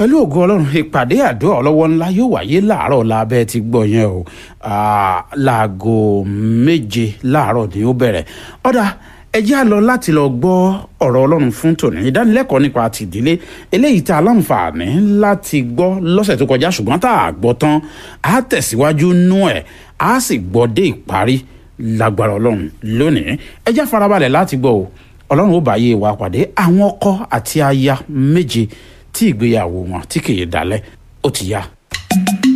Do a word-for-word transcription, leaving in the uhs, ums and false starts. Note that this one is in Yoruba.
pẹ̀lú ògo ọlọ́run ìpàdé àdúrà ọlọ́wọ́ ńlá yóò wáyé láàárọ̀ lábẹ́ ti gbọ́ yẹn o láago méje láàárọ̀ ni ó bẹ̀rẹ̀ ọ̀dà ẹ jẹ́ á lọ láti lọ gbọ́ ọ̀rọ̀ ọlọ́run fún tòní ìdánilẹ́kọ̀ọ́ nípa tìdílé eléyìí tá a láǹfààní láti gbọ́ lọ́sẹ̀ tó kọjá ṣùgbọ́n tá a gbọ́ tán á tẹ̀síwájú nú ẹ̀ á sì gbọ́ dé ìparí lágbára ọlọ́run lónìí ẹ jẹ́ farabalẹ̀ láti gbọ́ o ọlọ́run ó bá yé wa pàdé àwọn ọkọ àti aya méje tí ìgbéyàwó wọn tí kì í dalẹ̀ ó ti yá.